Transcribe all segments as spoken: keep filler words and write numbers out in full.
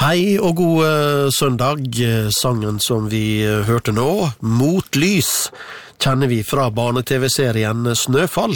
Hei og god eh, søndag. Sangen som vi eh, hørte nå, Mot lys, kjenner vi fra barne-tv-serien Snøfall.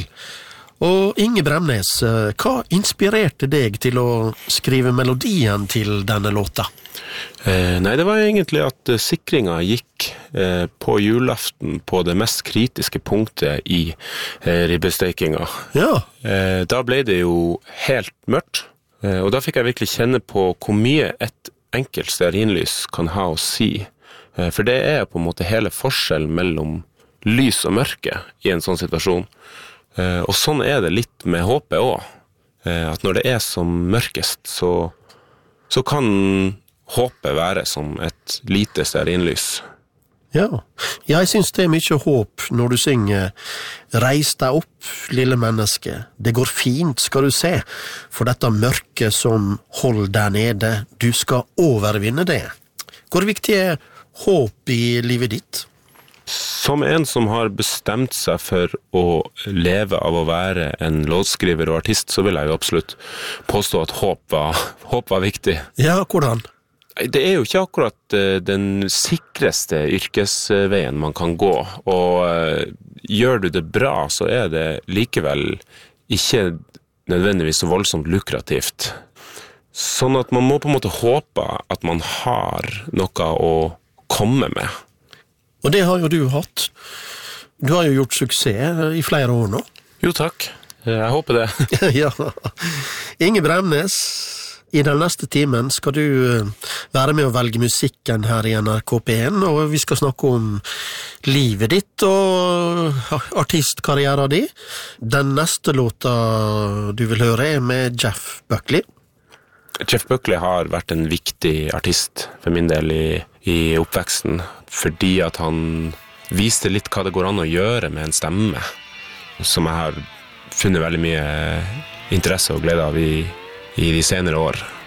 Og Inge Bremnes, eh, hva inspirerte deg til å skrive melodien til denne låta? Eh, nei, det var egentlig at eh, sikringen gikk eh, på julaften på det mest kritiske punktet i eh, ribbesteikinga. Ja. Eh, da ble det jo helt mørkt. Og da fikk jeg virkelig kjenne på hvor mye et enkelt stearinlys kan ha å si. For det er på en måte hele forskjellen mellom lys og mørke i en sånn situasjon. Og sånn er det litt med håpet også. At når det er som mørkest, så, så kan håpet være som et lite stearinlys. Ja, jeg synes det er mye håp når du synger «Reis deg opp, lille menneske, det går fint, skal du se, for dette mørket som hold der nede, du skal overvinne det». Hvor viktig er håp i livet ditt? Som en som har bestemt seg for å leve av å være en låtskriver og artist, så vil jeg jo absolutt påstå at håp var, håp var viktig. Ja, hvordan? Det er jo ikke akkurat den sikreste yrkesveien man kan gå, og gjør du det bra, så er det likevel ikke nødvendigvis så voldsomt lukrativt. Sånn at man må på en måte håpe at man har noe å komme med. Og det har jo du hatt. Du har jo gjort suksess i flere år nå. Jo, takk. Jeg håper det. Ja. Inge Bremnes, i den neste timen skal du være med å velge musikken her i N R K P en, og vi skal snakke om livet ditt og artistkarrieren din. Den neste låta du vil høre er med Jeff Buckley. Jeff Buckley har vært en viktig artist for min del i, i oppveksten, fordi at han viste litt hva det går an å gjøre med en stemme, som jeg har funnet veldig mye interesse og glede av i I de senere år.